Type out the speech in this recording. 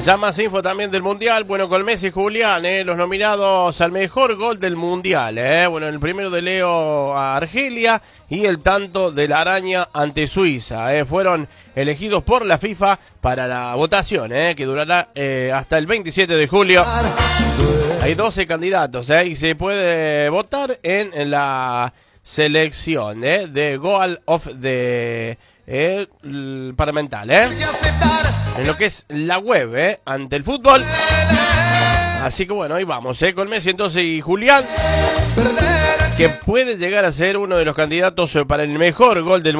Ya más info también del Mundial. Bueno, con Messi y Julián, los nominados al mejor gol del Mundial. Bueno, el primero de Leo a Argelia y el tanto de la Araña ante Suiza. Fueron elegidos por la FIFA para la votación, que durará hasta el 27 de julio. Hay 12 candidatos, y se puede votar en la selección de Goal of the Parlamental, en lo que es la web, ante el fútbol. Así que bueno, ahí vamos, con Messi entonces y Julián, que puede llegar a ser uno de los candidatos para el mejor gol del mundo.